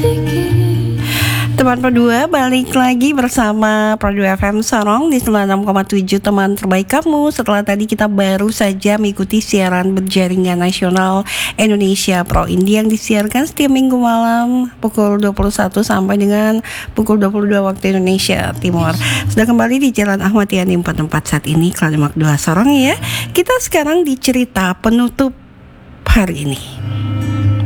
Teman Pro2 balik lagi bersama Pro2 FM Sorong di 96,7 teman terbaik kamu. Setelah tadi kita baru saja mengikuti siaran berjaringan nasional Indonesia Pro Indie yang disiarkan setiap minggu malam pukul 21 sampai dengan pukul 22 waktu Indonesia Timur. Sudah kembali di Jalan Ahmad Yani 44 saat ini Klarimak 2 Sorong ya. Kita sekarang di cerita penutup hari ini.